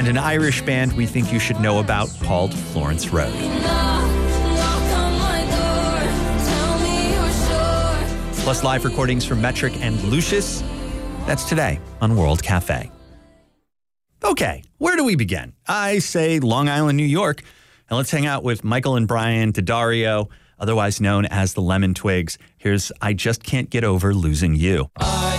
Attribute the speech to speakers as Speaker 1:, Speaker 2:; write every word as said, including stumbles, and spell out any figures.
Speaker 1: and an Irish band we think you should know about called Florence Road. Plus live recordings from Metric and Lucius. That's today on World Cafe. Okay, where do we begin? I say Long Island, New York, and let's hang out with Michael and Brian D'Addario, otherwise known as the Lemon Twigs. Here's I Just Can't Get Over Losing You.
Speaker 2: I